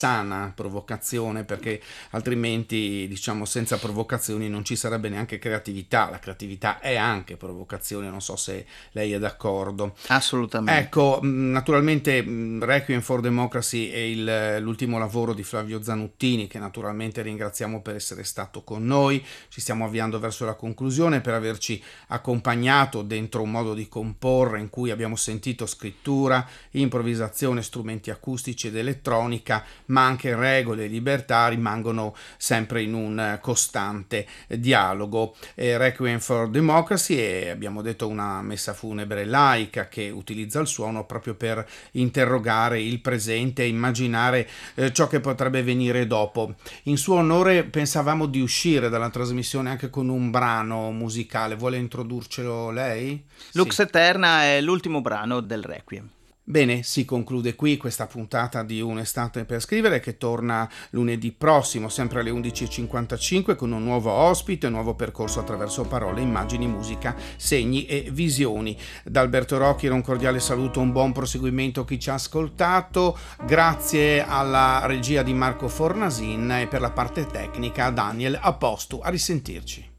sana provocazione, perché altrimenti, diciamo, senza provocazioni non ci sarebbe neanche creatività. La creatività è anche provocazione, non so se lei è d'accordo. Assolutamente. Ecco, naturalmente Requiem for Democracy è l'ultimo lavoro di Flavio Zanuttini, che naturalmente ringraziamo per essere stato con noi. Ci stiamo avviando verso la conclusione, per averci accompagnato dentro un modo di comporre in cui abbiamo sentito scrittura, improvvisazione, strumenti acustici ed elettronica, ma anche regole e libertà rimangono sempre in un costante dialogo. Requiem for Democracy è, abbiamo detto, una messa funebre laica che utilizza il suono proprio per interrogare il presente e immaginare ciò che potrebbe venire dopo. In suo onore pensavamo di uscire dalla trasmissione anche con un brano musicale. Vuole introdurcelo lei? Lux Sì. Eterna è l'ultimo brano del Requiem. Bene, si conclude qui questa puntata di Un'estate per scrivere, che torna lunedì prossimo, sempre alle 11:55, con un nuovo ospite, un nuovo percorso attraverso parole, immagini, musica, segni e visioni. Da Alberto Rocchi un cordiale saluto, un buon proseguimento a chi ci ha ascoltato, grazie alla regia di Marco Fornasin e per la parte tecnica Daniel Apostu. A risentirci.